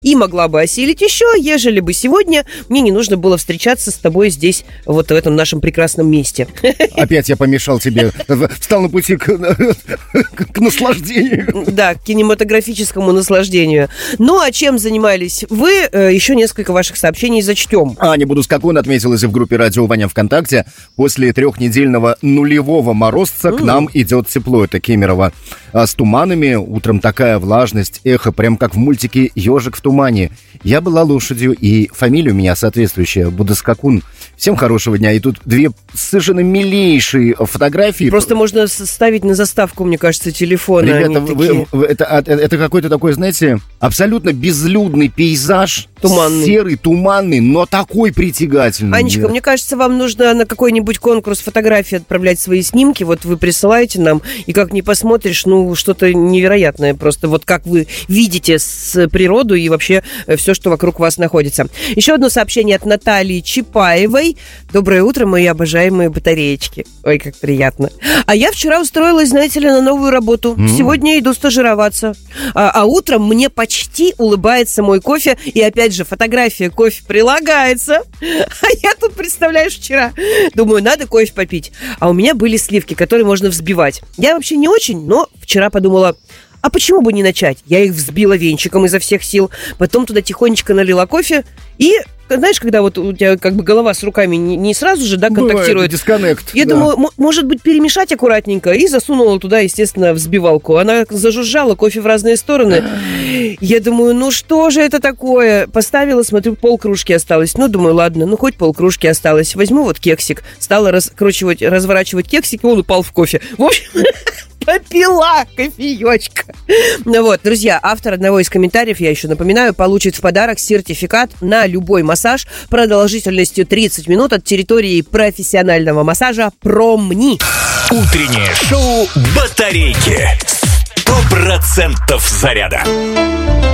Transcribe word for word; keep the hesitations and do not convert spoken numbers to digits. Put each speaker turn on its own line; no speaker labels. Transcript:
и могла бы осилить еще, ежели бы сегодня мне не нужно было встречаться с тобой здесь, вот в этом нашем прекрасном месте.
Опять я помешал тебе. Встал на пути к, к наслаждению.
Да, к кинематографическому наслаждению. Ну, а чем занимались вы? Еще несколько ваших сообщений зачтем.
Аня Будускакун отметилась в группе «Радио Ваня» ВКонтакте. После трехнедельного нулевого морозца mm. к нам идет тепло. Это Кемерово. А с туманами утром такая влажность, эхо, прям как в мультике «Ежик в тумане». Я была лошадью, и фамилия у меня соответствующая, Будускакун. Всем хорошего дня. И тут две совершенно милейшие фотографии.
Просто можно ставить на заставку, мне кажется, телефона.
Ребята, вы, вы, это, это какой-то такой, знаете, абсолютно безлюдный пейзаж.
Туманный.
Серый, туманный, но такой притягательный.
Анечка, мне кажется, вам нужно на какой-нибудь конкурс фотографий отправлять свои снимки. Вот вы присылаете нам, и как ни посмотришь, ну, что-то невероятное. Просто вот как вы видите с природу и вообще все, что вокруг вас находится. Еще одно сообщение от Натальи Чапаевой. Доброе утро, мои обожаемые батареечки. Ой, как приятно. А я вчера устроилась, знаете ли, на новую работу. Mm-hmm. Сегодня иду стажироваться. А, а утром мне почти улыбается мой кофе. И опять же, фотография кофе прилагается. А я тут, представляешь, вчера думаю, надо кофе попить. А у меня были сливки, которые можно взбивать. Я вообще не очень, но вчера подумала, а почему бы не начать? Я их взбила венчиком изо всех сил. Потом туда тихонечко налила кофе. И, знаешь, когда вот у тебя как бы голова с руками не, не сразу же, да, контактирует.
Бывает дисконнект.
Я
да.
думаю, м- может быть, перемешать аккуратненько. И засунула туда, естественно, взбивалку. Она зажужжала, кофе в разные стороны. Я думаю, ну что же это такое? Поставила, смотрю, полкружки осталось. Ну, думаю, ладно, ну хоть полкружки осталось. Возьму вот кексик. Стала раскручивать, разворачивать кексик, и он упал в кофе. В общем... Попила кофеечка. Ну вот, друзья, автор одного из комментариев, я еще напоминаю, получит в подарок сертификат на любой массаж продолжительностью тридцать минут от территории профессионального массажа «Промни».
Утреннее шоу «Батарейки». Сто процентов заряда.